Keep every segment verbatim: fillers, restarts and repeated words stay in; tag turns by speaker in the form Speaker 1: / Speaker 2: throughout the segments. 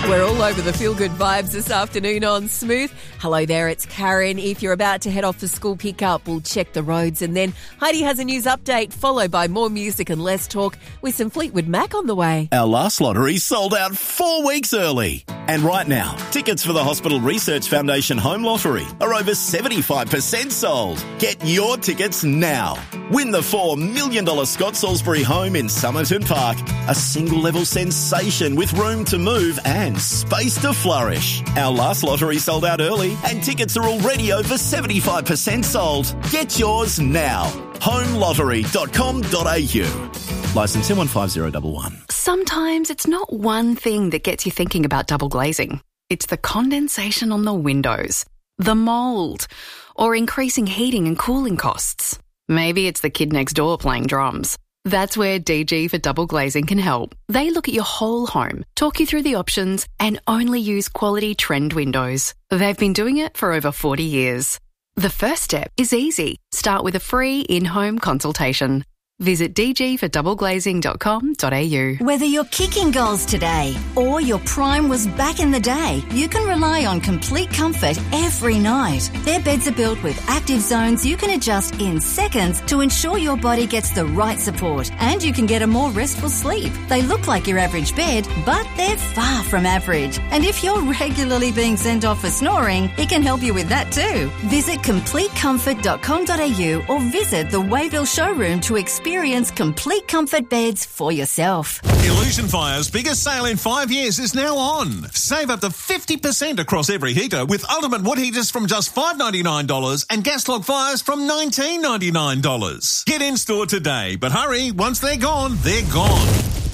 Speaker 1: We're all over the feel-good vibes this afternoon on Smooth. Hello there, it's Karen. If you're about to head off for school pickup, we'll check the roads. And then Heidi has a news update, followed by more music and less talk with some Fleetwood Mac on the way.
Speaker 2: Our last lottery sold out four weeks early. And right now, tickets for the Hospital Research Foundation Home Lottery are over seventy-five percent sold. Get your tickets now. Win the four million dollars Scott Salisbury home in Somerton Park. A single-level sensation with room to move and space to flourish. Our last lottery sold out early and tickets are already over seventy-five percent sold. Get yours now. home lottery dot com dot a u. Licence M one five zero one one.
Speaker 3: Sometimes it's not one thing that gets you thinking about double glazing. It's the condensation on the windows, the mould, or increasing heating and cooling costs. Maybe it's the kid next door playing drums. That's where D G for Double Glazing can help. They look at your whole home, talk you through the options, and only use quality trend windows. They've been doing it for over forty years. The first step is easy. Start with a free in-home consultation. Visit d g for double glazing dot com dot a u.
Speaker 4: Whether you're kicking goals today or your prime was back in the day, you can rely on complete comfort every night. Their beds are built with active zones you can adjust in seconds to ensure your body gets the right support and you can get a more restful sleep. They look like your average bed, but they're far from average. And if you're regularly being sent off for snoring, it can help you with that too. Visit complete comfort dot com dot a u or visit the Wayville showroom to experience Experience complete comfort beds for yourself.
Speaker 5: Illusion Fire's biggest sale in five years is now on. Save up to fifty percent across every heater with ultimate wood heaters from just five dollars ninety-nine and gas log fires from nineteen dollars ninety-nine. Get in store today, but hurry, once they're gone, they're gone.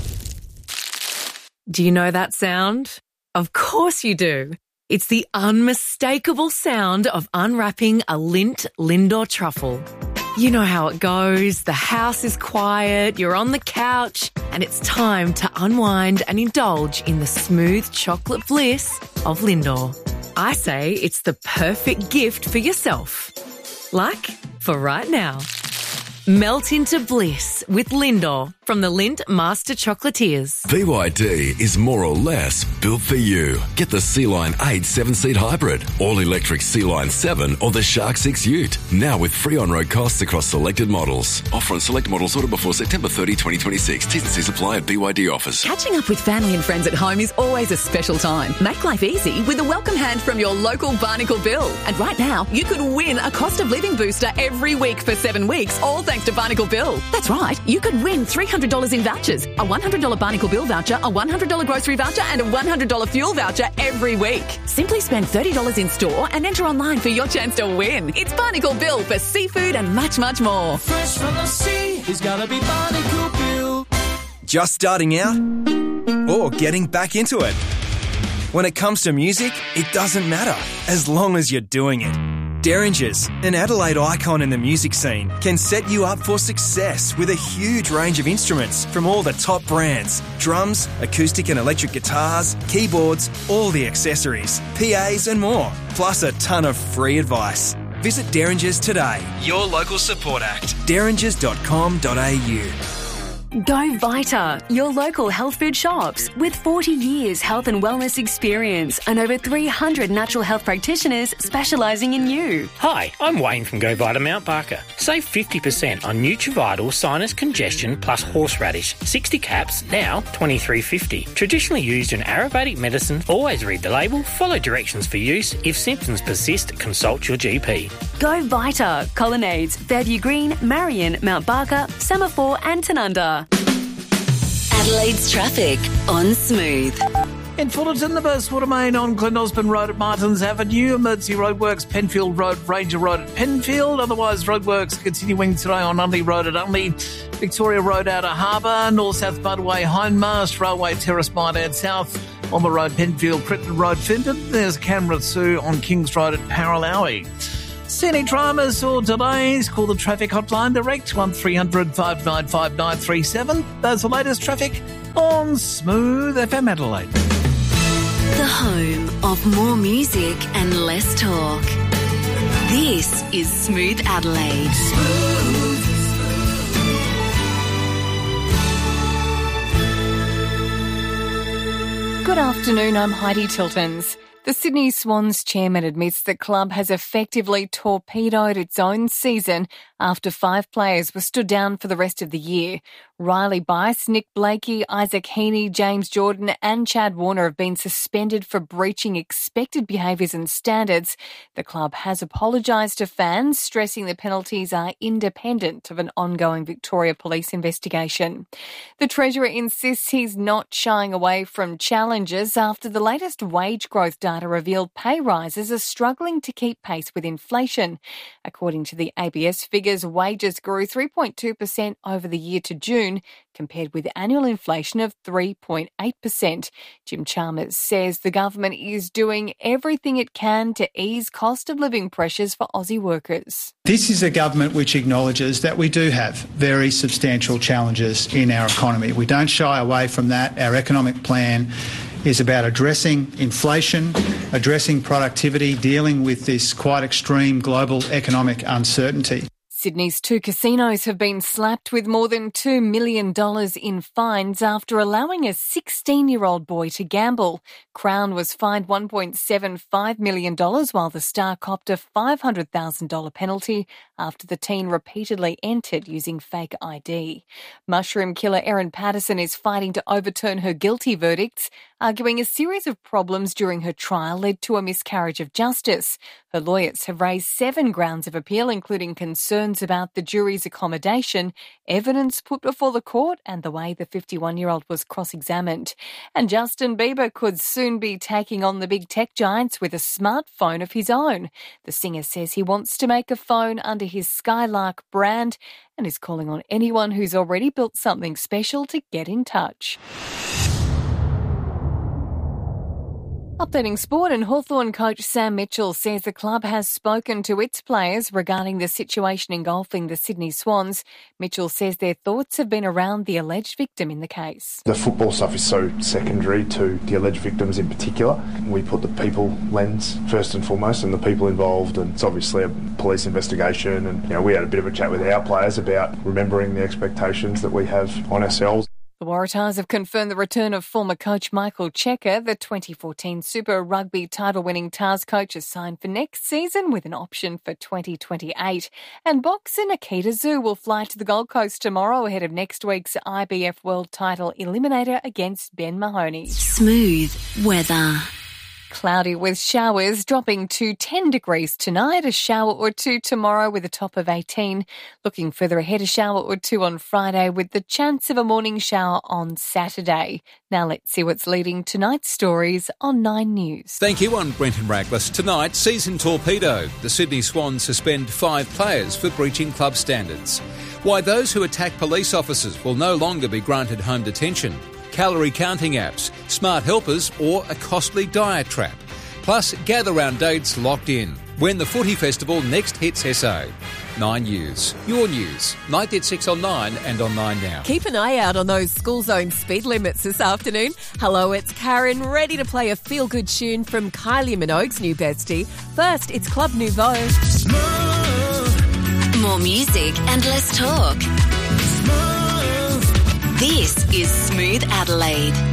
Speaker 1: Do you know that sound? Of course you do. It's the unmistakable sound of unwrapping a Lindt Lindor truffle. You know how it goes. The house is quiet, you're on the couch, and it's time to unwind and indulge in the smooth chocolate bliss of Lindor. I say it's the perfect gift for yourself. Like for right now. Melt into bliss with Lindor from the Lindt Master Chocolatiers.
Speaker 6: B Y D is more or less built for you. Get the Sea-Line eight seven-seat hybrid, all-electric Sea-Line seven or the Shark six Ute. Now with free on-road costs across selected models. Offer on select models ordered before September thirtieth, twenty twenty-six. T's and C's apply at B Y D offers.
Speaker 7: Catching up with family and friends at home is always a special time. Make life easy with a welcome hand from your local Barnacle Bill. And right now, you could win a cost of living booster every week for seven weeks, all thanks to Barnacle Bill. That's right, you could win three hundred dollars in vouchers, a one hundred dollars Barnacle Bill voucher, a one hundred dollars grocery voucher and a one hundred dollars fuel voucher every week. Simply spend thirty dollars in store and enter online for your chance to win. It's Barnacle Bill for seafood and much, much more.
Speaker 8: Fresh from the sea, it's gotta be Barnacle Bill.
Speaker 9: Just starting out or getting back into it? When it comes to music, it doesn't matter as long as you're doing it. Derringers, an Adelaide icon in the music scene, can set you up for success with a huge range of instruments from all the top brands. Drums, acoustic and electric guitars, keyboards, all the accessories, P As and more, plus a ton of free advice. Visit Derringers today, your local support act. derringers dot com dot a u.
Speaker 3: Go Vita, your local health food shops. With forty years health and wellness experience and over three hundred natural health practitioners specialising in you.
Speaker 10: Hi, I'm Wayne from Go Vita Mount Barker. Save fifty percent on Nutrivital Sinus Congestion plus Horseradish. sixty caps, now twenty-three fifty. Traditionally used in Ayurvedic medicine, always read the label, follow directions for use. If symptoms persist, consult your G P.
Speaker 3: Go Vita, Colonnades, Fairview Green, Marion, Mount Barker, Semaphore and Tanunda.
Speaker 11: Adelaide's traffic on Smooth.
Speaker 12: In Fullerton, the Burstwater Main on Glen Osborne Road at Martins Avenue, Emergency Roadworks, Penfield Road, Ranger Road at Penfield. Otherwise, roadworks continuing today on Unley Road at Unley, Victoria Road out of Harbour, North-South Budway, Hindmarsh, Railway Terrace, Mydad South, on the road, Penfield, Crichton Road, Fenton. There's Canberra Sue on Kings Road at Paralowie. See any dramas or delays? Call the traffic hotline direct, one three hundred five nine five nine three seven. That's the latest traffic on Smooth F M Adelaide.
Speaker 11: The home of more music and less talk. This is Smooth Adelaide. Smooth.
Speaker 13: Good afternoon, I'm Heidi Tiltons. The Sydney Swans chairman admits the club has effectively torpedoed its own season after five players were stood down for the rest of the year. Riley Bice, Nick Blakey, Isaac Heaney, James Jordan and Chad Warner have been suspended for breaching expected behaviours and standards. The club has apologised to fans, stressing the penalties are independent of an ongoing Victoria Police investigation. The Treasurer insists he's not shying away from challenges after the latest wage growth data revealed pay rises are struggling to keep pace with inflation. According to the A B S figures, wages grew three point two percent over the year to June, compared with annual inflation of three point eight percent. Jim Chalmers says the government is doing everything it can to ease cost of living pressures for Aussie workers.
Speaker 14: This is a government which acknowledges that we do have very substantial challenges in our economy. We don't shy away from that. Our economic plan is about addressing inflation, addressing productivity, dealing with this quite extreme global economic uncertainty.
Speaker 13: Sydney's two casinos have been slapped with more than two million dollars in fines after allowing a sixteen-year-old boy to gamble. Crown was fined one point seven five million dollars while the Star copped a five hundred thousand dollars penalty after the teen repeatedly entered using fake I D. Mushroom killer Erin Patterson is fighting to overturn her guilty verdicts, arguing a series of problems during her trial led to a miscarriage of justice. Her lawyers have raised seven grounds of appeal, including concerns about the jury's accommodation, evidence put before the court, and the way the fifty-one-year-old was cross-examined. And Justin Bieber could soon be taking on the big tech giants with a smartphone of his own. The singer says he wants to make a phone under his Skylark brand and is calling on anyone who's already built something special to get in touch. Updating sport, and Hawthorn coach Sam Mitchell says the club has spoken to its players regarding the situation engulfing the Sydney Swans. Mitchell says their thoughts have been around the alleged victim in the case.
Speaker 15: The football stuff is so secondary to the alleged victims in particular. We put the people lens first and foremost and the people involved, and it's obviously a police investigation, and you know, we had a bit of a chat with our players about remembering the expectations that we have on ourselves.
Speaker 13: The Waratahs have confirmed the return of former coach Michael Checker. The twenty fourteen Super Rugby title-winning Tars coach is signed for next season with an option for twenty twenty-eight. And boxer Nikita Zhu will fly to the Gold Coast tomorrow ahead of next week's I B F World Title Eliminator against Ben Mahoney.
Speaker 11: Smooth weather.
Speaker 13: Cloudy with showers, dropping to ten degrees tonight, a shower or two tomorrow with a top of eighteen. Looking further ahead, a shower or two on Friday with the chance of a morning shower on Saturday. Now let's see what's leading tonight's stories on Nine News.
Speaker 16: Thank you. I'm Brenton Raglas. Tonight, season torpedo. The Sydney Swans suspend five players for breaching club standards. Why those who attack police officers will no longer be granted home detention. Calorie counting apps, smart helpers or a costly diet trap. Plus, gather round dates locked in when the footy festival next hits S A. Nine News. Your news. Night at six on Nine and on Nine Now.
Speaker 17: Keep an eye out on those school zone speed limits this afternoon. Hello, it's Karen, ready to play a feel-good tune from Kylie Minogue's new bestie. First, it's Club Nouveau.
Speaker 11: More music and less talk. This is Smooth Adelaide.